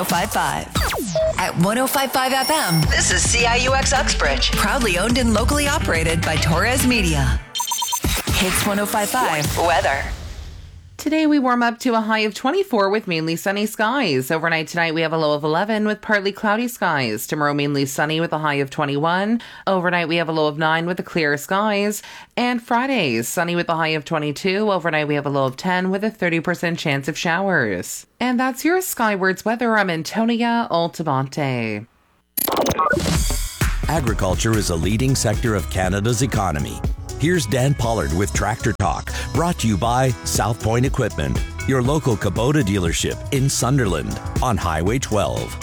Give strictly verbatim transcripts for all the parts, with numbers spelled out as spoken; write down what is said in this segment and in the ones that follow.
five five. At one oh five point five F M, this is C I U X Uxbridge. Proudly owned and locally operated by Torres Media. Hits one oh five point five. Weather. Today we warm up to a high of twenty-four with mainly sunny skies. Overnight tonight we have a low of eleven with partly cloudy skies. Tomorrow mainly sunny with a high of twenty-one. Overnight we have a low of nine with the clear skies. And Friday, sunny with a high of twenty-two. Overnight we have a low of ten with a thirty percent chance of showers. And that's your Skywards weather. I'm Antonia Altamonte. Agriculture is a leading sector of Canada's economy. Here's Dan Pollard with Tractor Talk, brought to you by South Point Equipment, your local Kubota dealership in Sunderland on Highway twelve.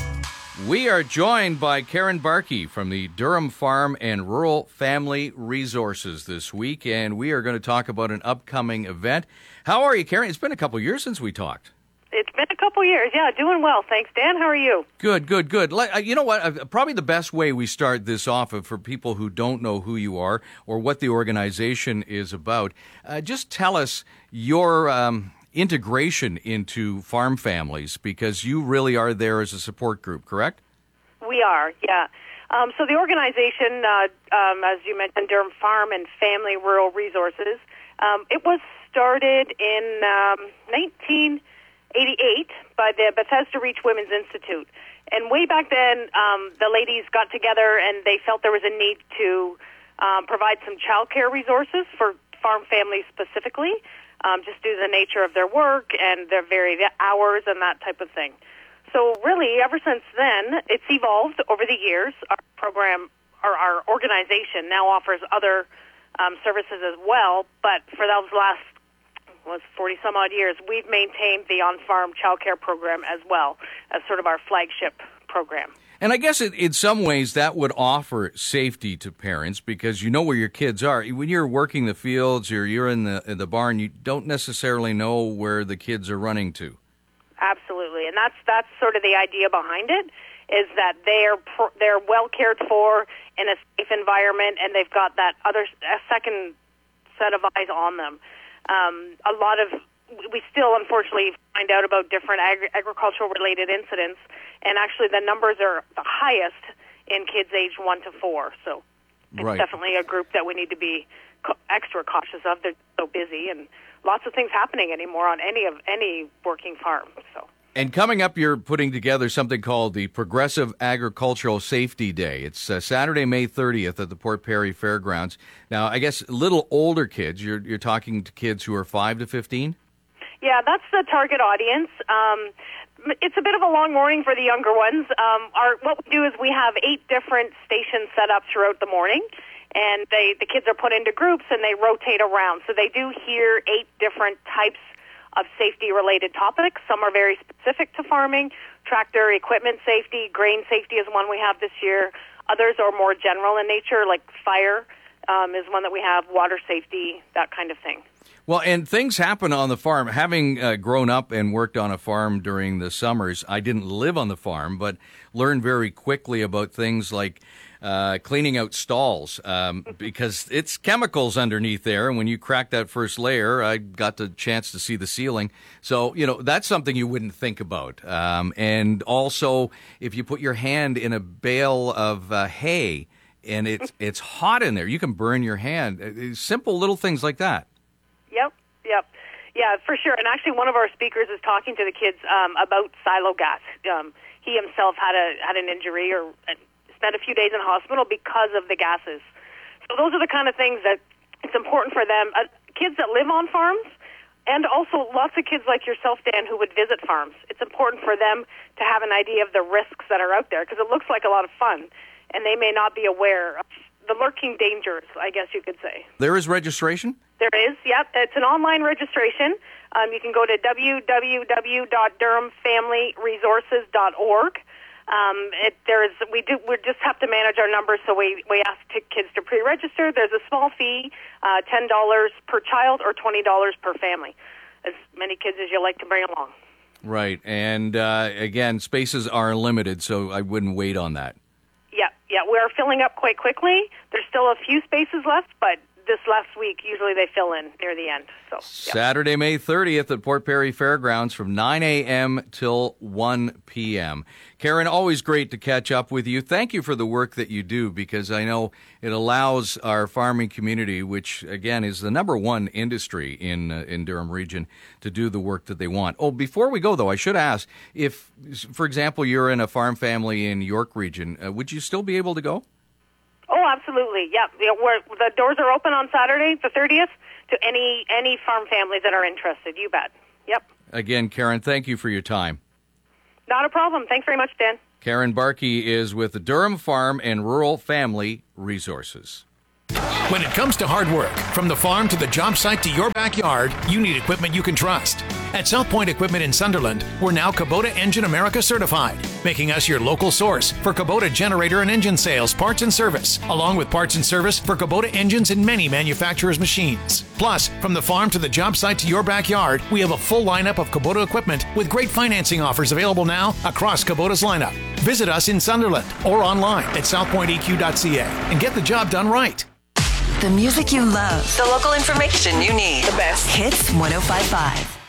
We are joined by Karen Barkey from the Durham Farm and Rural Family Resources this week, and we are going to talk about an upcoming event. How are you, Karen? It's been a couple years since we talked. It's been a couple years, yeah, doing well. Thanks, Dan. How are you? Good, good, good. Like, you know what? Uh, Probably the best way we start this off uh, for people who don't know who you are or what the organization is about, uh, just tell us your um, integration into farm families, because you really are there as a support group, correct? We are, yeah. Um, so the organization, uh, um, as you mentioned, Durham Farm and Family Rural Resources, um, it was started in um, nineteen eighty-eight by the Bethesda Reach Women's Institute. And way back then, um, the ladies got together and they felt there was a need to um, provide some child care resources for farm families specifically, um, just due to the nature of their work and their varied hours and that type of thing. So really, ever since then, it's evolved over the years. Our program, or our organization now offers other um, services as well, but for those last was forty some odd years, we've maintained the on-farm child care program as well as sort of our flagship program. And I guess it, in some ways that would offer safety to parents, because you know where your kids are. When you're working the fields or you're in the in the barn, you don't necessarily know where the kids are running to. Absolutely, and that's that's sort of the idea behind it, is that they're they're well cared for in a safe environment, and they've got that other a second set of eyes on them. Um, a lot of, we still unfortunately find out about different agri- agricultural-related incidents, and actually the numbers are the highest in kids aged one to four. So it's right. Definitely a group that we need to be co- extra cautious of. They're so busy, and lots of things happening anymore on any of any working farm. So. And coming up, you're putting together something called the Progressive Agricultural Safety Day. It's uh, Saturday, May thirtieth at the Port Perry Fairgrounds. Now, I guess little older kids, you're you're talking to kids who are five to fifteen? Yeah, that's the target audience. Um, it's a bit of a long morning for the younger ones. Um, our, what we do is we have eight different stations set up throughout the morning, and they the kids are put into groups and they rotate around. So they do hear eight different types of safety-related topics. Some are very specific to farming, tractor equipment safety, grain safety is one we have this year. Others are more general in nature, like fire um, is one that we have, water safety, that kind of thing. Well, and things happen on the farm. Having uh, grown up and worked on a farm during the summers, I didn't live on the farm, but learned very quickly about things like uh, cleaning out stalls um, because it's chemicals underneath there. And when you crack that first layer, I got the chance to see the ceiling. So, you know, that's something you wouldn't think about. Um, and also, if you put your hand in a bale of uh, hay and it's, it's hot in there, you can burn your hand. Simple little things like that. Yep, yep. Yeah, for sure. And actually, one of our speakers is talking to the kids um, about silo gas. Um, he himself had a had an injury or spent a few days in hospital because of the gases. So those are the kind of things that it's important for them. Uh, kids that live on farms, and also lots of kids like yourself, Dan, who would visit farms. It's important for them to have an idea of the risks that are out there, because it looks like a lot of fun, and they may not be aware of the lurking dangers, I guess you could say. There is registration? There is, yep. It's an online registration. Um, you can go to w w w dot durham family resources dot org. Um, it, there's, we do, we just have to manage our numbers, so we, we ask t- kids to pre-register. There's a small fee, uh, ten dollars per child or twenty dollars per family. As many kids as you like to bring along. Right, and uh, again, spaces are limited, so I wouldn't wait on that. Yeah, yeah, we're filling up quite quickly. There's still a few spaces left, but this last week. Usually they fill in near the end. So yep. Saturday, May thirtieth at Port Perry Fairgrounds from nine a.m. till one p.m. Karen, always great to catch up with you. Thank you for the work that you do, because I know it allows our farming community, which, again, is the number one industry in uh, in Durham region, to do the work that they want. Oh, before we go, though, I should ask, if, for example, you're in a farm family in York region, uh, would you still be able to go? Oh, absolutely. Yeah, yeah we're, the doors are open on Saturday, the thirtieth, to any any farm families that are interested. You bet. Yep. Again, Karen, thank you for your time. Not a problem. Thanks very much, Dan. Karen Barkey is with the Durham Farm and Rural Family Resources. When it comes to hard work, from the farm to the job site to your backyard, you need equipment you can trust. At South Point Equipment in Sunderland, we're now Kubota Engine America certified, making us your local source for Kubota generator and engine sales, parts and service, along with parts and service for Kubota engines and many manufacturers' machines. Plus, from the farm to the job site to your backyard, we have a full lineup of Kubota equipment with great financing offers available now across Kubota's lineup. Visit us in Sunderland or online at south point e q dot c a and get the job done right. The music you love. The local information you need. The best. Hits one oh five point five.